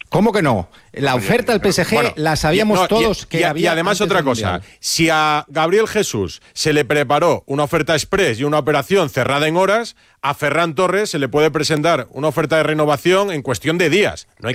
¿Cómo que no? La oferta del PSG la sabíamos todos que había. Y además otra cosa, si a Gabriel Jesús se le preparó una oferta express y una operación cerrada en horas, a Ferran Torres se le puede presentar una oferta de renovación en cuestión de días. No hay